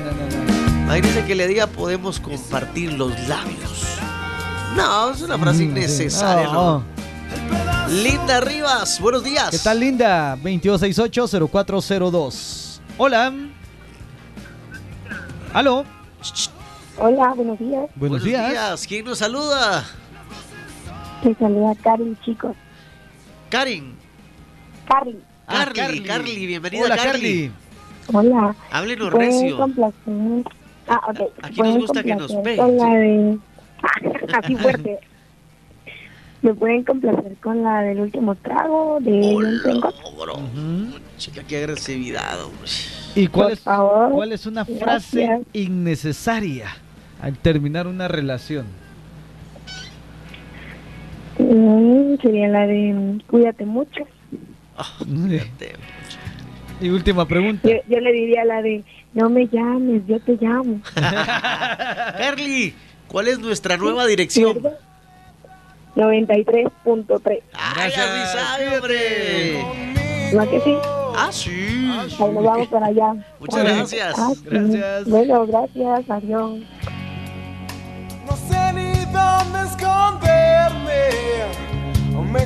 Imagínense que le diga podemos compartir los labios. No, es una frase innecesaria, ¿no? Linda Rivas, buenos días. ¿Qué tal, Linda? 2268-0402. Hola. ¿Aló? Hola, buenos días. Buenos días. ¿Quién nos saluda? Te saluda Karin, chicos. Karin. Carly. Carly, bienvenida. Hola, Carly. Hola. Háblenos ¿Pueden recio. complacer? Ok. Aquí nos gusta que nos peguen. Con la de... Así fuerte. ¿Me pueden complacer con la del último trago de John Tengo? Chica, qué agresividad, hombre. ¿Y Por favor. cuál es una frase Gracias. innecesaria al terminar una relación? Sería la de cuídate mucho. Y última pregunta. Yo le diría la de no me llames, yo te llamo. Carly, ¿cuál es nuestra nueva dirección? 93.3. ¡Ay, así sabe, hombre! ¿No que sí? Ah, sí. Ahí nos vamos para allá. Muchas gracias. Sí. Gracias. Bueno, gracias. Adiós. No sé ni dónde esconder.